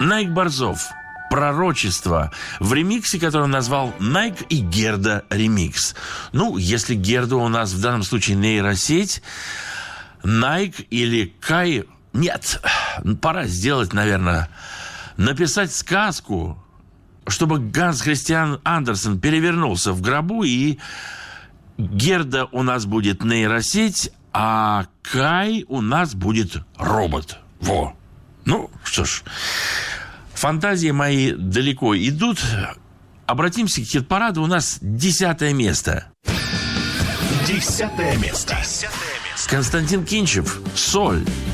Найк Борзов. «Пророчество» в ремиксе, который он назвал «Найк и Герда ремикс». Ну, если Герда у нас в данном случае нейросеть, Найк или Кай... Нет, пора сделать, наверное, написать сказку, чтобы Ганс Христиан Андерсен перевернулся в гробу, и Герда у нас будет нейросеть, а Кай у нас будет робот. Во! Ну, что ж... Фантазии мои далеко идут. Обратимся к хит-параду. У нас 10 место. 10 место. Константин Кинчев. «Соль».